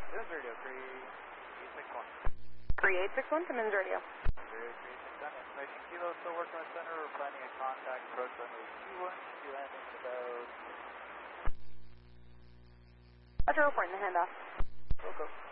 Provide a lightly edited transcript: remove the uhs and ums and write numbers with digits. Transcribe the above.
This is radio 3861. 3861 to Men's Radio. 3861, information Kilo, still working on center. We're planning a contact approach runway 21. Should be landing in about... Roger, reporting the handoff. Go.